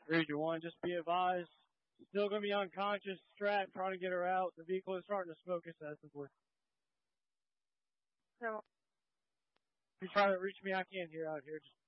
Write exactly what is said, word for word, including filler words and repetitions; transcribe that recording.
Region one, just be advised. Still going to be unconscious, strapped, trying to get her out. The vehicle is starting to smoke excessively. So, If you try to reach me, I can't hear out here. Just